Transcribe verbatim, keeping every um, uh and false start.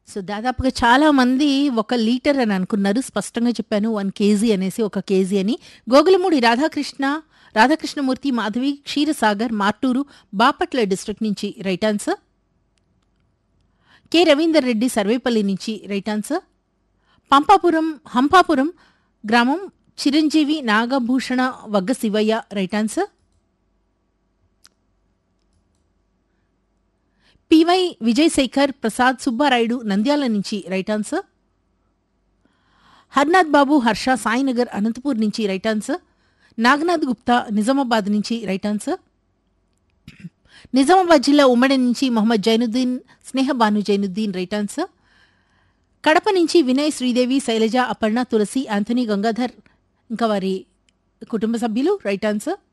So, దాదాపుగా చాలామంది ఒక లీటర్ అని అనుకున్నారు. స్పష్టంగా చెప్పాను ఒక కేజీ అనేసి, ఒక కేజీ అని. గోగులమూడి రాధాకృష్ణ, రాధాకృష్ణమూర్తి, మాధవి, క్షీరసాగర్, మార్టూరు, బాపట్ల డిస్ట్రిక్ట్ నుంచి right answer. K. Ravinder Reddy Sarvepalli నుంచి రైట్ ఆన్సర్. పంపాపురం హంపాపురం గ్రామం Chiranjeevi Nagabhushana వగ్గ Shivayya right answer. PY Vijayasekhar Prasad Subbarayudu Nandyal నుంచి రైట్ ఆన్సర్. హర్నాథ్ బాబు హర్ష సాయినగర్ అనంతపూర్ నుంచి రైట్ ఆన్సర్. నాగనాథ్ గుప్తా నిజామాబాద్ నుంచి రైట్ ఆన్సర్. నిజామాబాద్ జిల్లా ఉమ్మడి నుంచి మొహమ్మద్ జైనుద్దీన్ స్నేహబాను జైనుద్దీన్ రైట్ ఆన్సర్. కడప నుంచి వినయ్ శ్రీదేవి శైలజ అపర్ణ తులసి ఆంథనీ గంగాధర్ ఇంకా వారి కుటుంబ సభ్యులు రైట్ ఆన్సర్.